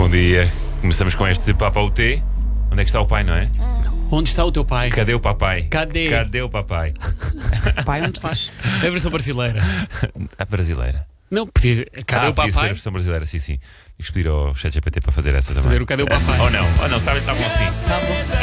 Bom dia. Começamos com este Papa UT. Onde é que está o pai, não é? Onde está o teu pai? Cadê o papai? Cadê o papai? Pai, onde estás? a versão brasileira? A brasileira. Não, podia. Cadê o podia ser a papai? versão brasileira, sim, sim. Tens que pedir ao ChatGPT para fazer essa também. Fazer o cadê o papai? Ou não, está bom assim. Tá bom.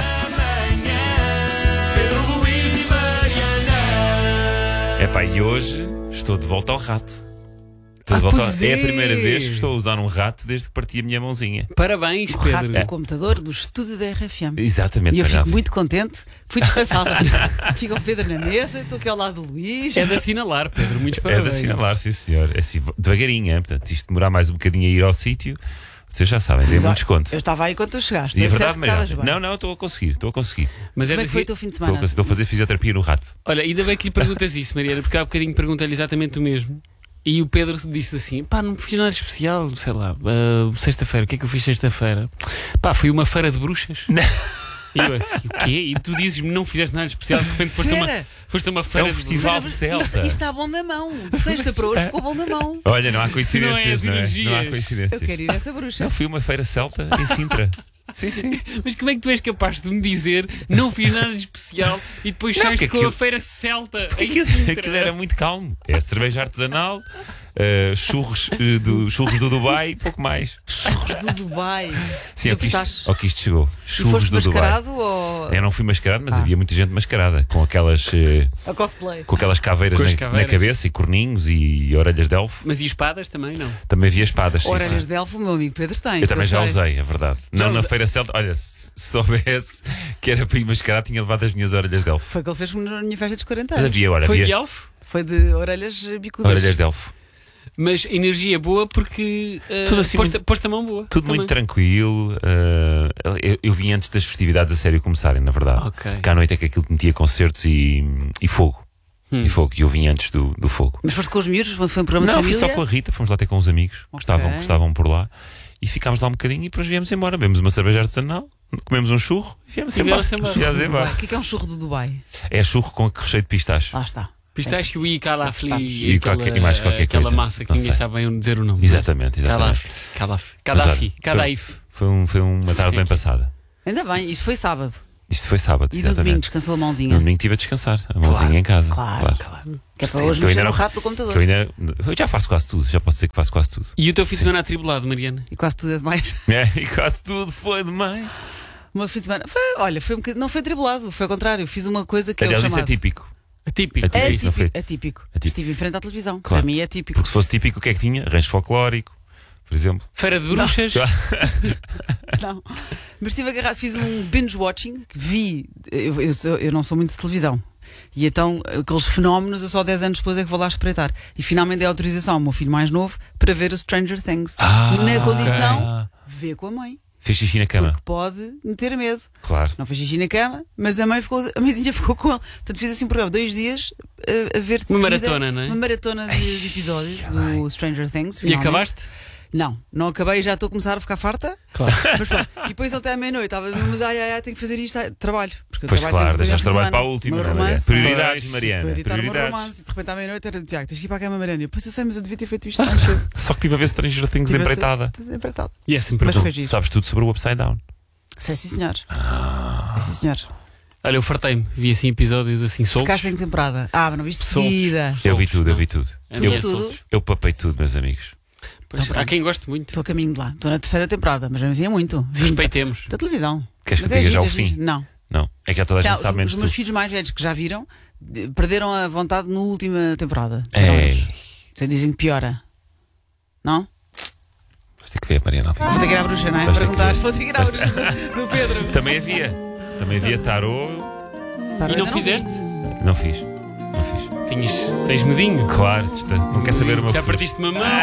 Epá, e hoje estou de volta ao rato. Estou de volta pois É é. a primeira vez que estou a usar um rato desde que parti a minha mãozinha. Parabéns, O rato Pedro. do computador do estúdio da RFM. Exatamente. E eu para fico já. muito contente. Fui dispensada. Fica o Pedro na mesa, estou aqui ao lado do Luís. É de assinalar, Pedro. Muitos É de parabéns. assinalar, sim senhor. É assim, devagarinho, hein? Portanto, se isto demorar mais um bocadinho a ir ao sítio, vocês já sabem, dei Mas, muito olha, desconto. Eu estava aí quando tu chegaste. E é Tu verdade, disseste que estavas Mariana. bem. Não, estou a conseguir. Mas é Como é que foi o assim. teu fim de semana? Estou a fazer fisioterapia no rato. Olha, ainda bem que lhe perguntas isso, Mariana, porque há bocadinho perguntei-lhe exatamente o mesmo. E o Pedro disse assim: pá, não fiz nada de especial, sei lá, sexta-feira, o que é que eu fiz sexta-feira? Pá, foi uma feira de bruxas. E eu assim, o quê? E tu dizes-me não fizeste nada de especial, de repente foste a uma É feira um de festival bruxas. celta. Isto está bom na mão. De sexta para hoje ficou bom na mão. Olha, não há coincidências, Se não é as não há energias. coincidências. Eu quero ir a essa bruxa. Não, fui a uma feira celta em Sintra. Sim. Mas como é que tu és capaz de me dizer não fiz nada de especial e depois Não, sais porque com aquilo- a feira celta? Porque em Sintra? aquilo era muito calmo. É cerveja artesanal, churros do Dubai e pouco mais. Churros do Dubai. Sim, Tu gostaste? ao que isto chegou. E Churros foste do Dubai. mascarado ou Eu não fui mascarado, mas havia muita gente mascarada, com aquelas a cosplay? caveiras, Com as na caveiras. cabeça e corninhos e orelhas de elfo. Mas e espadas também não? Também havia espadas. sim, Orelhas sim. de elfo, o meu amigo Pedro tem. Eu também já sei. usei, é verdade. Não na usei. feira celta. Olha, se soubesse que era para ir mascarar, tinha levado as minhas orelhas de elfo. Foi o que ele fez na minha festa dos 40 Mas anos. havia Foi de elfo? Foi de orelhas bicudas. orelhas de elfo. Mas energia boa porque Tudo assim posto a mão boa. Tudo também. muito tranquilo. Eu vim antes das festividades a sério começarem, na verdade. Ok. Cá à noite é que aquilo metia concertos e fogo. E fogo. E eu vim antes do fogo. Mas foste com os miúdos? Foi um programa Não, de fui família? só com a Rita, fomos lá ter com uns amigos que Ok. estavam por lá. E ficámos lá um bocadinho e depois viemos embora. Bebemos uma cerveja artesanal, comemos um churro e viemos E embora. vieram-se embora. Viemos Do embora. Dubai. O que é um churro do Dubai? É churro com recheio de pistache. Lá está. Pistácio e calafli E mais qualquer aquela coisa. massa que Não ninguém sei. sabe bem dizer o nome. Exatamente. Cadafi. Mas, Foi uma tarde bem passada. Ainda bem, isso foi sábado. Isto foi sábado, E no domingo exatamente. descansou a mãozinha. No domingo estive a descansar, a mãozinha em casa. Claro. Que é para hoje Que eu mexer ainda no não- rato do Que computador. eu já faço quase tudo, já posso dizer que faço quase tudo. E o teu fim de semana atribulado, Mariana? E quase tudo é demais. E quase tudo foi demais. O meu fim de semana foi um bocadinho, não foi tribulado, foi ao contrário. Fiz uma coisa que é o Aliás, isso é chamado típico. Atípico. É atípico. não foi? Atípico. Atípico. Estive em frente à televisão. Claro. Para mim é típico. Porque se fosse típico, o que é que tinha? Rancho folclórico, por exemplo. Feira de bruxas. Não. Mas estive agarrado, fiz um binge watching que vi. Eu não sou muito de televisão. E então, aqueles fenómenos, eu só 10 anos depois é que vou lá espreitar. E finalmente dei autorização ao meu filho mais novo para ver o Stranger Things. Na condição, vê com a mãe. Fez xixi na cama. Porque pode meter medo. Claro. Não fez xixi na cama, mas a mãezinha ficou com ele. Portanto, fiz assim um programa, 2 dias a ver de Uma seguida, maratona, não é? Uma maratona de episódios do Stranger Things. E finalmente. acabaste? Não acabei, já estou a começar a ficar farta. Claro. Mas pronto. E depois até à meia-noite estava no me tenho que fazer isto, trabalho. Porque eu Pois trabalho claro, sempre deixaste ao fim de trabalho para a semana. última, O meu não é, Mariana? romance, Prioridades, Estou a Mariana. editar o meu Prioridades. romance e de repente à meia-noite era Tiago, tens que ir para a cama, Mariana. Pois eu sei, mas eu devia ter feito isto mais cedo. Só que estive a ver Stranger Things Tive a ser- empreitada. Empreitada. E é sempre Mas bom. foi giro. Sabes tudo sobre o Upside Down. Sei sim, senhor. Sei sim, senhor. Olha, eu fartei-me. Vi assim episódios assim soltos. Ficaste em que temporada? Mas não viste de Soltos. seguida. Eu vi tudo, eu não. vi tudo. É Tudo, mesmo tudo. soltos. Eu papei tudo, meus amigos. Pois, Então, há pronto. quem goste muito. Estou a caminho de lá. Estou na terceira temporada, mas mesmo assim é muito. Respeitemos. Da televisão. Queres que Mas eu diga já giro, o fim? giro. Não. Não, é que já toda a gente Não, sabe menos os meus tu. filhos mais velhos que já viram perderam a vontade na última temporada. Ei, Vocês dizem que piora. Não? vais ter que ver, Mariana. Vou ter que ir à bruxa, não é? Vais ter Perguntar. que ir. Vou ter que ir à bruxa do Pedro. Também havia tarô. Tá, E ainda não fizeste? Não fiz. Tens medinho? Claro, não quer saber o meu Já futuro. partiste uma mão.